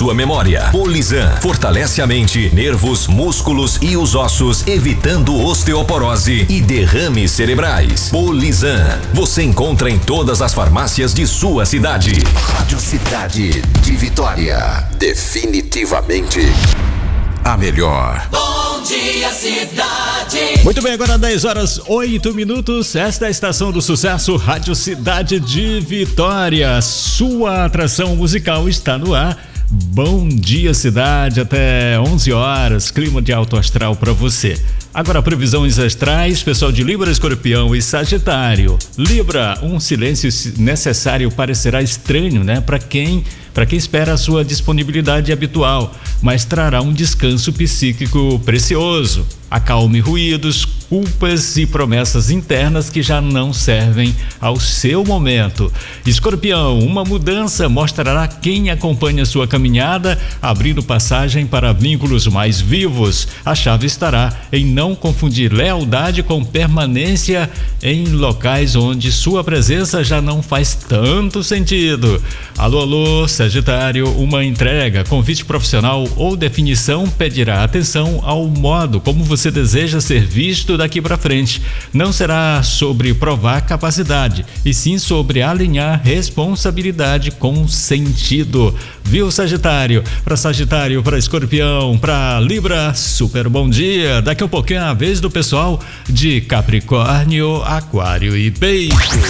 sua memória. Polizan fortalece a mente, nervos, músculos e os ossos, evitando osteoporose e derrames cerebrais. Polizan, você encontra em todas as farmácias de sua cidade. Rádio Cidade de Vitória. Definitivamente a melhor. Bom dia, cidade. Muito bem, agora 10h08. Esta é a estação do sucesso, Rádio Cidade de Vitória. Sua atração musical está no ar. Bom dia, cidade, até 11 horas, clima de alto astral para você. Agora, previsões astrais, pessoal de Libra, Escorpião e Sagitário. Libra, um silêncio necessário parecerá estranho, né? Para quem espera a sua disponibilidade habitual, mas trará um descanso psíquico precioso. Acalme ruídos, culpas e promessas internas que já não servem ao seu momento. Escorpião, uma mudança mostrará quem acompanha sua caminhada, abrindo passagem para vínculos mais vivos. A chave estará em não confundir lealdade com permanência em locais onde sua presença já não faz tanto sentido. Alô, Sagitário, uma entrega, convite profissional ou definição pedirá atenção ao modo como você deseja ser visto daqui para frente. Não será sobre provar capacidade, e sim sobre alinhar responsabilidade com sentido. Viu, Sagitário? Para Sagitário, para Escorpião, para Libra, super bom dia. Daqui a pouquinho é a vez do pessoal de Capricórnio, Aquário e Peixes.